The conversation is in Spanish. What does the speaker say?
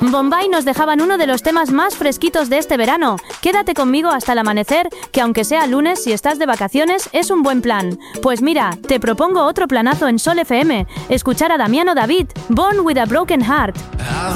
Bombay nos dejaban uno de los temas más fresquitos de este verano. Quédate conmigo hasta el amanecer, que aunque sea lunes, si estás de vacaciones, es un buen plan. Pues mira, te propongo otro planazo en Sol FM. Escuchar a Damiano David, Born with a Broken Heart.